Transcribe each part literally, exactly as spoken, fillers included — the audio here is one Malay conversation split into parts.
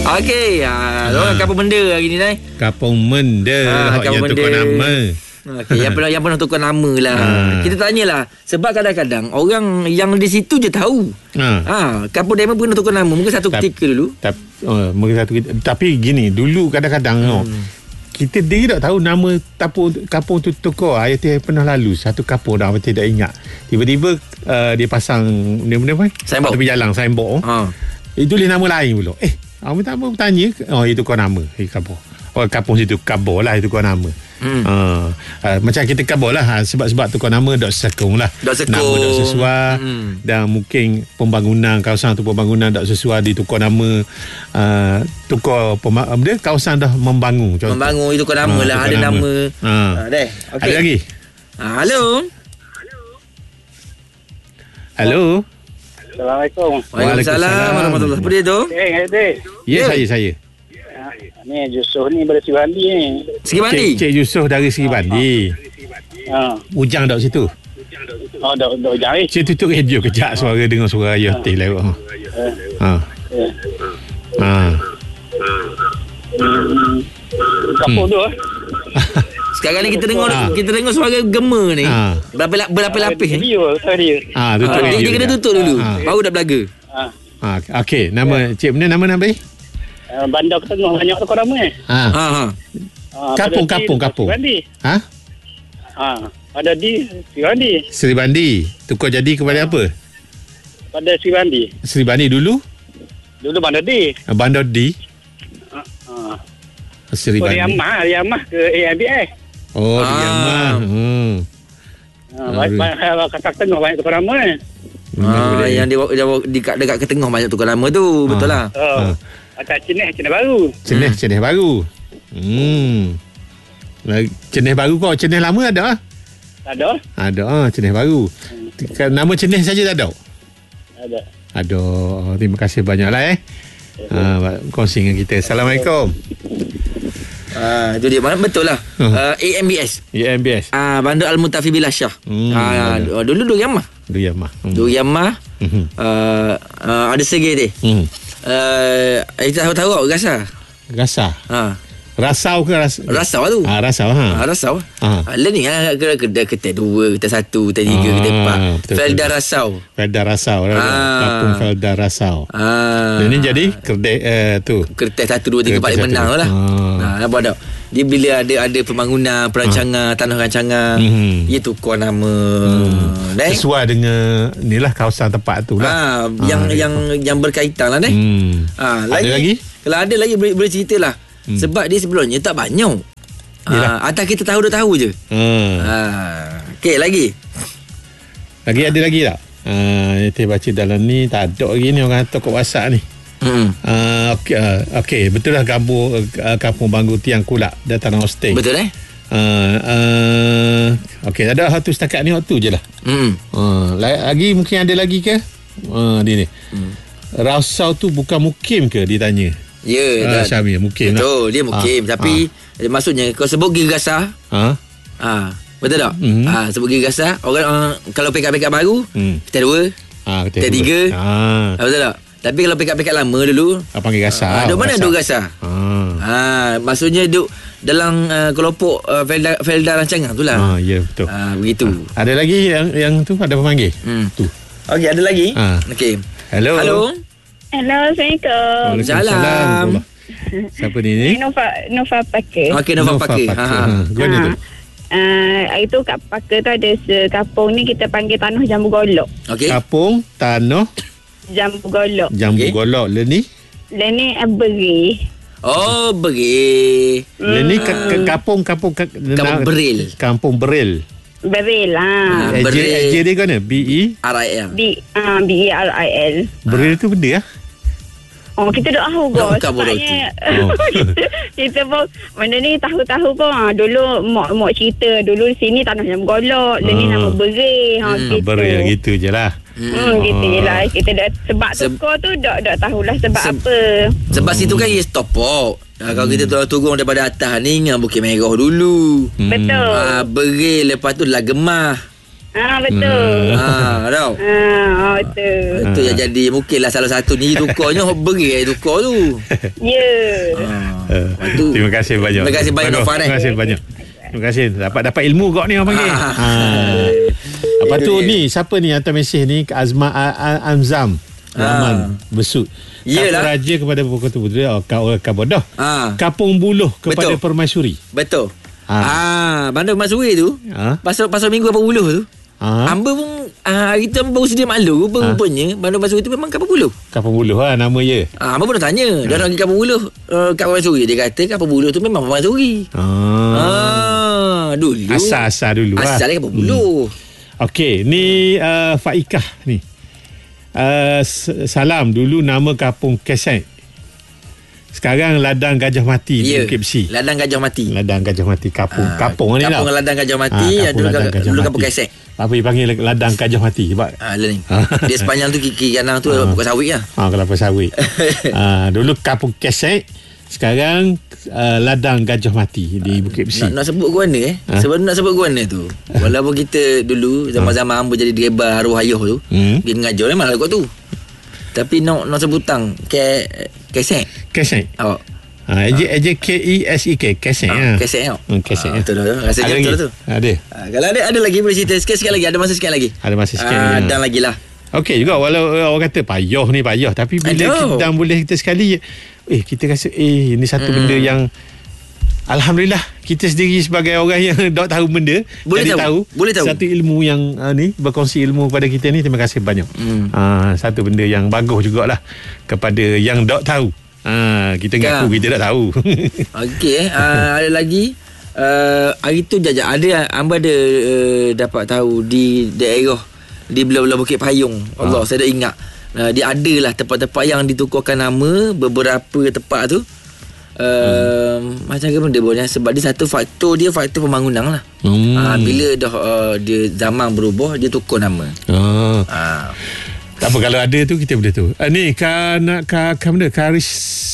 Okey, ha, ha. Kampung Benda hari ni dah. Kampung Benda ha, yang Benda. tukar nama. Okey, yang pernah yang pernah tukar nama lah. Ha. Kita tanyalah sebab kadang-kadang orang yang di situ je tahu. Ha. Ha, Kampung Diamond pernah tukar nama mungkin satu Ta- ketika dulu. Ta- oh, mungkin satu tapi gini, dulu kadang-kadang hmm. oh, kita dia tak tahu nama kampung kampung tu tukar. Ayah tu pernah lalu satu kampung dah tidak ingat. Tiba-tiba uh, dia pasang benda-benda apa? Signboard. Tepi jalan signboard. Ha. Itu dia nama lain pula. Eh, kamu tak mau tanya, oh itu kau nama. Eh, kampung. Oh, kampung situ kabur lah itu kau nama. Hmm. Uh, uh, macam kita kabur lah uh, sebab-sebab tukar nama dok sekong lah. Dok sekong. Nama dok sesuai hmm. dan mungkin pembangunan kawasan tu pembangunan dok sesuai ditukar nama uh, tukar pema- dia kawasan dah membangun contoh. Membangun itu tukar nama uh, lah ada nama. nama. Ha. Ha, deh. Okey. Ada lagi? Ha, halo. Halo. Assalamualaikum. Waalaikumsalam warahmatullahi wabarakatuh. Apa dia tu? Eh, eh, Ya, Ya. saya saya. ni Yusuf ni pada Sri Bandi ni. Segi Bandi. Cik, Cik Yusof dari Segi Bandi. Ha. Ujang dok situ. Oh, dah dah jari. Cik tutup radio kejap suara dengar suara ayah teh lewat. Ha. Eh. Ha. Hmm. Kampung tu ah. Sekarang ni kita dengar Ha. kita dengar suara gema ni. Ha. Berapa berlapis-lapis ni. Video dia. Ha, tutup Ha, dia, radio. dia kena kejap. tutup dulu. Ha. Baru dah belaga. Ha. Ha, okey, nama Cik benda nama nama ni? Uh, bandar ke tengah banyak tu kau nama eh. Ha. Ha ha. Ha, Kampung, pada di kampung, kampung. Sri Bandi. Ha? Ha. Ada di Sri Bandi. Seri Bandi. Tukar jadi kepada apa? Pada Sri Bandi. Seri Bandi dulu? Dulu bandar di. Bandar D. Ha. Ha. Seri Oh, Bandi. Riamah, Riamah ke A M B S. Oh, Ah. Riamah. Hmm. Ha, banyak banyak kat tengah banyak tu kau nama eh. Ha, yang dia, dia dekat dekat ke tengah banyak tukar nama tu. Betul lah. Oh. Atas Cina, Cina baru. Ceneh, hmm. ceneh baru. Hmm. Lagi- Ceneh baru kau, ceneh lama ada ah? Tak ada. Ada ah, ceneh baru. Hmm. Nama ceneh saja tak ada? Ada. Ada. Terima kasih banyaklah eh. Ha, kongsi dengan kita. Assalamualaikum. Ah, itu dia. Mana betul lah. Hmm. Uh, A M B S. Ya M B S. Ah, Bandar Al-Mutafi Billah Shah. Hmm, Ah, ada. dulu dulu Yamah. Riamah. Hmm. Dulu Yamah. Hmm. Uh, uh, ada segi dia. Hmm. Uh, kita tahu tahu rasa. Rasa. Ha. Rasau ke rasa? Rasau tu. Ah, rasau ha. Ah, rasau. Ah. Ah, lah ni ah kedai kedai dua, kedai satu, kedai tiga, kedai Ah, empat. betul, Felda betul. Rasau. Felda Rasau. Ah. Kampung Felda Rasau. Ah. Ini jadi kedai eh, tu. Kertas satu, dua, tiga, empat, Kertas lima, enam satu. lah. Ah. Ha, apa ada? Dia bila ada ada pembangunan, perancangan, tanah rancangan, Mhm. dia tukar nama. Hmm. Deh. Sesuai dengan inilah kawasan tempat tu lah. Ha, yang Ah, yang yang berkaitan lah deh. Hmm. Ha, Ada lagi? Kalau ada lagi boleh, boleh cerita lah. Hmm. Sebab dia sebelumnya tak banyak. Yelah. Ha, atas kita tahu dah tahu je. Hmm. Ha, okey lagi. Lagi ada lagi tak? Ah, kita baca dalam ni tak ada lagi ni orang hantar kat WhatsApp ni. Hmm. Ah, okey, ah, okey, betul lah kampung uh, kampung Banggu Tiang Kulak dan Tanah Hosting. Betul eh? Ah, ah, okey, ada satu setakat ni waktu je lah. Hmm. Ah, lagi mungkin ada lagi ke? Ah, dia ni. Hmm. Rasau tu bukan mukim ke dia tanya? Ya, Ah, dah. Syamil mukim lah. Betul, dia mukim Ah, tapi ah. maksudnya kau sebut gigi gasah. Ha? Ha, betul tak? Mhm. Ha, sebut gigi gasah. Orang uh, kalau pekat-pekat baru, Hmm. kita dua, Ah, kita tiga. Ah, Ha, betul tak? Tapi kalau pekat-pekat lama dulu, ah panggil gasah. ha, duk mana duk gasah? Ah. Ha, maksudnya duk dalam uh, kelompok uh, Felda, Felda rancangan tu lah. Ah, ya betul. Ha, begitu. Ada lagi yang yang tu ada pemanggil? Hmm. Tu. Okey, ada lagi? Ha. Okey. Hello. Halo. Hello, Assalamualaikum. Waalaikumsalam. Siapa ni ni? Nova Nova Pakir. Okey, Nova Pakir. Ha, ha. Ha. Gimana tu? Uh, itu kat Pakir tu ada sekampung ni kita panggil tanah Jambu Golok. Okey. Kapung Tanah Jambu Golok. Jambu Okey. Golok. Le ni? Dan ni uh, beri. Oh, beri. Le ni ka, ka, kapung kapung ka, Kampung Beril. Kampung Beril. Beri lah. Ah, Eja Beril. Eja dia kan? B E R I L. B uh, B E R I L. Beril tu benda ah. Oh, kita dah tahu Dah kau. bukan bodoh Sebabnya Oh. kita, kita pun benda ni tahu-tahu pun. Ha, dulu mak mak cerita dulu sini tanah Jambu Golok. Dan ni Ah. nama Beri. Ha, Hmm, gitu. Beril gitu je lah. Hmm, gitu je lah. Kita dah sebab Seb- tukar tu dah dah tahulah sebab Seb- apa. Sebab situ kan ia stop pop. Ha, kalau kita turun daripada atas ni dengan Bukit Merah dulu. Hmm. Betul. Ah, Beril lepas tu lah Gemah. Ah, betul. Ha, tahu. Ah, betul. Itu yang jadi mungkinlah salah satu ni tukarnya beri air tukar tu. Ya. Uh, Lepas tu, terima kasih banyak. Terima kasih banyak, Bagus, Nofar, eh. Terima kasih banyak. Terima kasih. Dapat dapat ilmu kau ni orang panggil. Ah. Ha. Lepas tu Itu dia. ni siapa ni hantar mesej ni Azma Amzam Rahman Besut. Yelah. Kapur Raja kepada Buku Putera, oh, kau kau bodoh. Ah. Kapung Buluh kepada Betul. Permaisuri. Betul. Ah. Ah, Bandar Masuri tu. Ah. Pasal pasal minggu apa buluh tu. Ah. Hamba pun ah, hari tu hamba baru sedia maklum rupa-rupanya Bandar Masuri tu memang kapal buluh. Kapung Buluh lah nama dia. Ah, hamba pun dah tanya. Dia orang pergi kapal buluh uh, kapal Masuri. Dia kata kapal buluh tu memang kapal Masuri. Ah. Ah, dulu. Asal-asal dulu lah. Asalnya kapal buluh. Okey, ni uh, Faikah ni. Uh, salam, dulu nama Kapung Kesek. Sekarang Ladang Gajah Mati di Ya. Bukit Besi. Ladang Gajah Mati. Ladang Gajah Mati Kapung. Ah, Kapung ni lah. Kapung Ladang Gajah Mati. Ah, Ah, dulu Ladang Gajah dulu Mati. kapal Kesek. Apa dipanggil Ladang Gajah Mati sebab Ah, learning. Dia sepanjang tu kiri kanan tu bukan sawit lah. ah, kelapa sawit. ah, dulu Kapung Kesek. Sekarang uh, Ladang Gajah Mati di Bukit Besi. Nak, nak sebut ke mana eh? Ha? Sebab nak sebut ke mana tu. Walaupun kita dulu zaman-zaman hamba jadi driver arwah ayah tu, Hmm. dia ngajar memang lah kot tu. Tapi nak nak sebutang ke kesek. Kesek. Oh. Ah, Ej Ej K I S I K Kesek Ah, ya. kesek tau. Hmm, Kesek. Ah, betul tu. Rasanya Ada betul lagi? tu. Ada. Ah, kalau ada ada lagi boleh cerita sikit-sikit lagi. Ada masa sikit lagi. Ada masa sikit Ah, lagi. dan lagi lah. Okey juga walau orang kata payah ni payah tapi bila Aduh. kita dah boleh kita sekali eh kita rasa eh ini satu Hmm. benda yang alhamdulillah kita sendiri sebagai orang yang tak tahu benda Boleh jadi tahu. Boleh tahu. satu ilmu yang uh, ni berkongsi ilmu kepada kita ni terima kasih banyak. Hmm. Uh, satu benda yang bagus jugalah kepada yang tak tahu. Uh, kita ngaku Kan. kita tak tahu. Okey eh. Ah, ada lagi. Uh, hari tu jajak ada hamba ada uh, dapat tahu di daerah di belah-belah Bukit Payung. Allah, saya dah ingat. Uh, dia adalah tempat-tempat yang ditukarkan nama beberapa tempat tu. Uh, hmm. Macam ke benda boleh sebab dia satu faktor dia faktor pembangunan lah. Hmm. Uh, bila dah uh, dia zaman berubah dia tukar nama. uh. Uh. Tak apa kalau ada tu kita boleh tahu. Uh, ni kan nak ka, ka mana Karis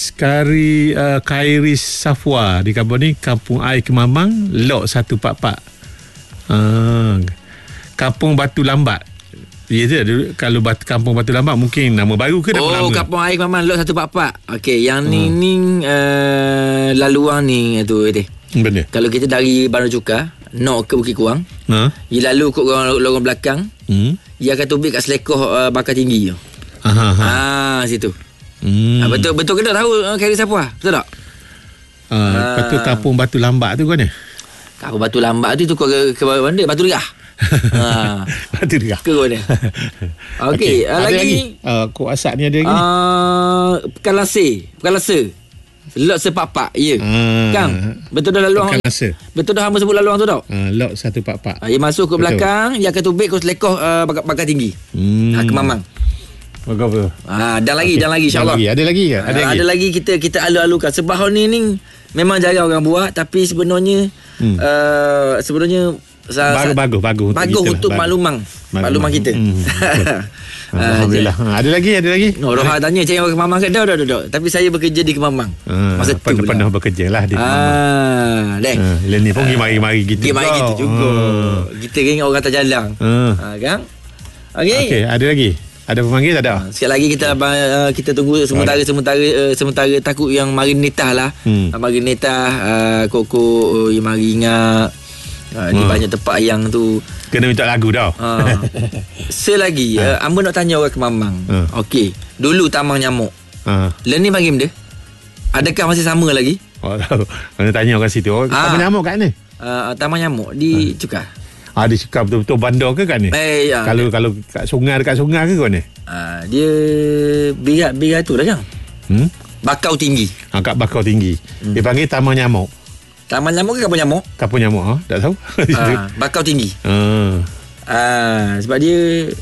Kari uh, Kairis Safwa di kampung ni Kampung Air Kemamang Lot seratus empat puluh empat. Uh, Kampung Batu Lambat. Ya tu dulu kalau batu, Kampung Batu Lambat mungkin nama baru ke dah Oh, lama? Kampung Air Maman Lot seratus empat puluh empat. Okey, yang ni hmm. ni uh, laluan ni tu eh. Benar. Kalau kita dari Bandar Cukar nak ke Bukit Kuang, Ha? dia lalu kot lorong, lorong belakang, Hmm. dia akan tubik kat selekoh uh, bakar tinggi tu. Aha, ha. Ah, situ. Hmm. Ah, betul betul ke tak tahu uh, Kari siapa? Betul tak? Ah, lepas tu Kampung Batu Lambat tu kan? Kau batu lambat tu tukar ke, ke mana? Batu Derah. ha. Batu Derah. Ke mana? Okey, uh, ada lagi, lagi. Uh, Kok asap ni ada lagi. uh, Pekan Lasir, Pekan Lasir. Lot sepak-pak, ya. Ah. Kang, betul dah laluan. Pekan Lasir. Betul dah hamba sebut laluan tu tak? Uh, lot seratus empat puluh empat. Ah, dia masuk ke Betul. belakang, dia akan tubik ke selekoh uh, bakar, bakar tinggi. Hmm. Ha, ke Mamang. Bagus betul. Ah, dan lagi, Okey. dan lagi insya-Allah. Dan lagi. Ada lagi ke? Ada, Ada lagi. ada lagi kita kita alu-alukan. Sebab ni ni memang jarang orang buat tapi sebenarnya Hmm. uh, sebenarnya sa- Bagus, sa- bagus, bagus untuk bagus kita. untuk Bagus. maklumang. Makluman. Maklumang kita. Hmm, betul. Ah, Alhamdulillah. Ha, ada lagi, ada lagi. Oh, Roha tanya cari orang Kemamang ke? Dah, dah, dah, dah. Tapi saya bekerja di Kemamang. Ha, Masa tu pernah, pernah lah. bekerja lah di Kemamang. Ah, deh. Ha, Len ni pun pergi mari-mari gitu. Pergi mari kau. gitu juga. Ha. Kita ingat orang terjalang. Ha. Ha, kan? Okey. Okey, ada lagi. Ada pemanggil tak ada? Sekali lagi kita uh, kita tunggu sementara sementara uh, sementara takut yang mari netah lah. Hmm. Uh, mari netah uh, koko uh, yang mari ingat uh, di Hmm. banyak tempat yang tu. Kena minta lagu dah. Uh, selagi uh, amba nak tanya orang Kemamang. Hmm. Okey, dulu Taman Nyamuk. Ha. Learning bagi benda? Adakah masih sama lagi? Oh tahu. Kena tanya orang situ. Oh, Ah. apa nyamuk kat ni? Uh, Taman Nyamuk di Cukar. Ah, dia cakap betul-betul bandar ke kat ni? Eh, ya. Kalau kalau kat sungai dekat sungai ke kau ni? Uh, dia birat birat tu lah kan. Hmm? Bakau tinggi. Ha, kat Bakau Tinggi. Hmm. Dia panggil Taman Nyamuk. Taman Nyamuk ke Kampung Nyamuk? Kapur nyamuk ha? Tak tahu. Uh, bakau tinggi. Ha. Ah, sebab dia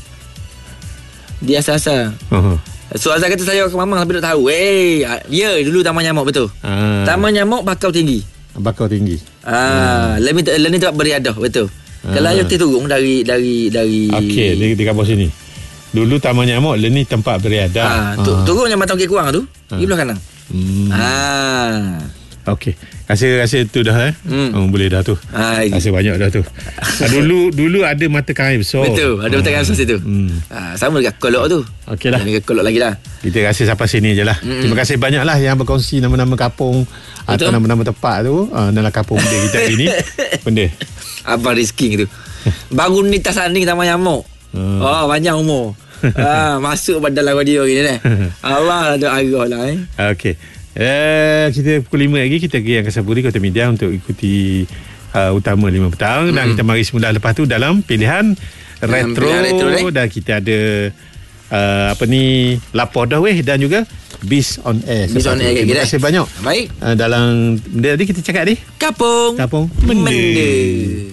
dia asal-asal. Ha. So Azhar kata saya orang Kemamang tapi tak tahu. Eh, ah, ya dulu Taman Nyamuk betul. Ha. Taman Nyamuk bakau tinggi. Bakau Tinggi. Ah, hmm. learning learning tempat beriadah betul. Ah. Kalau ayah turun dari dari dari Okey, di, di kampung sini. Dulu Taman Nyamuk le ni tempat beriadah. Ah, tu, turun yang Matang Bukit Kuang tu, Ah. di belah kanan. Hmm. Ah. Okey. Rasa rasa tu dah eh. Hmm. Oh, boleh dah tu. Hai. Rasa banyak dah tu. Ah, dulu dulu ada mata kail besar. Betul, ada mata kail besar situ. Hmm. Ha, sama dekat kolok tu. Okey lah. Dekat kolok lagi lah. Kita rasa sampai sini je lah. Mm-mm. Terima kasih banyak lah yang berkongsi nama-nama kampung. Betul? Atau nama-nama tempat tu uh, dalam kampung benda kita hari ni. Benda. Abang Rizky tu. Baru ni tas ni Taman Nyamuk. Hmm. Oh, panjang umur. ah, masuk pada dalam radio gini ni. Allah ada arah lah eh. Okey. Eh, kita pukul lima lagi kita pergi Angkasa Puri Kota Medan untuk ikuti uh, utama lima petang. Hmm. Dan kita mari semula lepas tu dalam pilihan retro, pilihan retro eh? Dan kita ada uh, apa ni lapor dah weh dan juga Bis on Air. Bis on Air. Terima kasih banyak. Baik. Uh, dalam benda tadi kita cakap ni Kampung Kampung Benda, Benda.